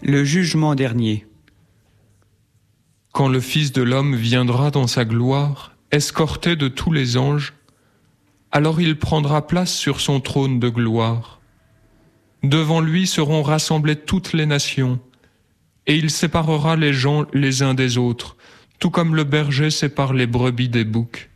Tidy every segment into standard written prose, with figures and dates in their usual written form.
Le jugement dernier. Quand le Fils de l'homme viendra dans sa gloire, escorté de tous les anges, alors il prendra place sur son trône de gloire. Devant lui seront rassemblées toutes les nations, et il séparera les gens les uns des autres, tout comme le berger sépare les brebis des boucs.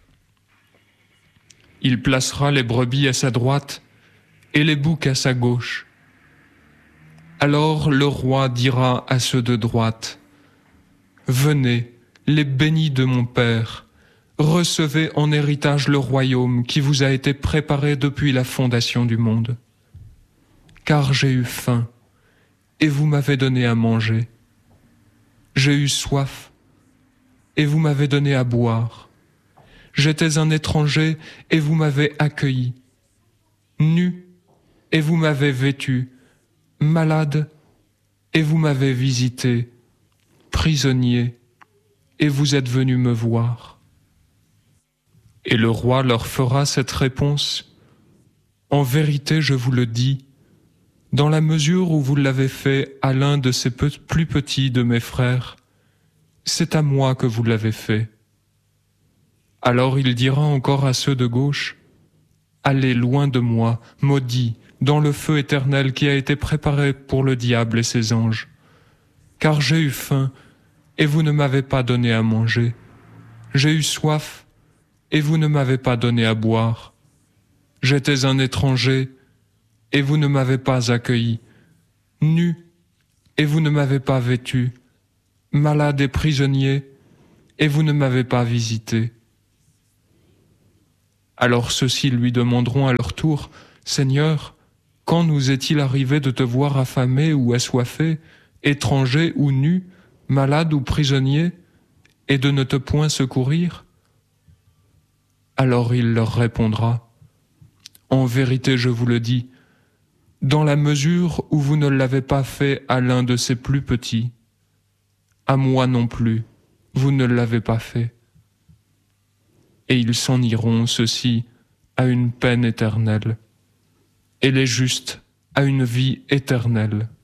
Il placera les brebis à sa droite et les boucs à sa gauche. Alors le roi dira à ceux de droite, « Venez, les bénis de mon Père, recevez en héritage le royaume qui vous a été préparé depuis la fondation du monde. Car j'ai eu faim, et vous m'avez donné à manger. J'ai eu soif, et vous m'avez donné à boire. J'étais un étranger, et vous m'avez accueilli. Nu, et vous m'avez vêtu. Malade, et vous m'avez visité. Prisonnier, et vous êtes venus me voir. » Et le roi leur fera cette réponse, « En vérité, je vous le dis, dans la mesure où vous l'avez fait à l'un de ces plus petits de mes frères, c'est à moi que vous l'avez fait. » Alors il dira encore à ceux de gauche, « Allez loin de moi, maudits, dans le feu éternel qui a été préparé pour le diable et ses anges. Car j'ai eu faim, et vous ne m'avez pas donné à manger. J'ai eu soif, et vous ne m'avez pas donné à boire. J'étais un étranger, et vous ne m'avez pas accueilli. Nu, et vous ne m'avez pas vêtu. Malade et prisonnier, et vous ne m'avez pas visité. » Alors ceux-ci lui demanderont à leur tour, « Seigneur, quand nous est-il arrivé de te voir affamé ou assoiffé, étranger ou nu, malade ou prisonnier, et de ne te point secourir ?» Alors il leur répondra, « En vérité, je vous le dis, dans la mesure où vous ne l'avez pas fait à l'un de ces plus petits, à moi non plus, vous ne l'avez pas fait. » Et ils s'en iront, ceux-ci, à une peine éternelle, et les justes à une vie éternelle.